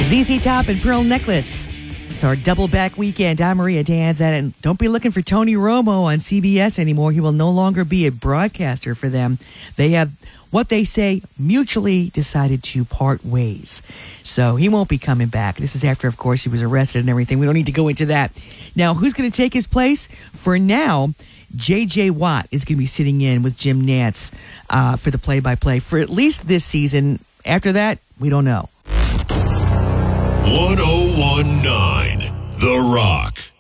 ZZ Top and Pearl Necklace. It's our double back weekend. I'm Maria Danza, and don't be looking for Tony Romo on CBS anymore. He will no longer be a broadcaster for them. They have what they say mutually decided to part ways. So he won't be coming back. This is after, of course, he was arrested and everything. We don't need to go into that. Now, who's going to take his place? For now, J.J. Watt is going to be sitting in with Jim Nantz for the play-by-play for at least this season. After that, we don't know. 1019 The Rock.